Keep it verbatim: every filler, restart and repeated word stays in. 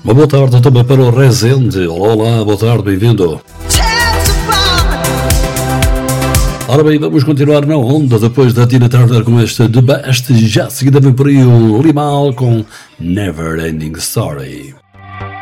Uma boa tarde também para o Rezende. Olá, boa tarde, bem-vindo. Ora bem, vamos continuar na onda depois da Tina Turner com este The Best. Já seguida vem por aí o Limal com Never Ending Story.